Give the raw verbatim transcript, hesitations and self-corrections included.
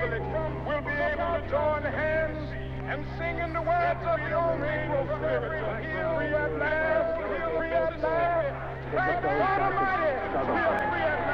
will be able to join hands and sing in the words of the old Negro spirit. Free at last, free at last, thank God Almighty, we're free at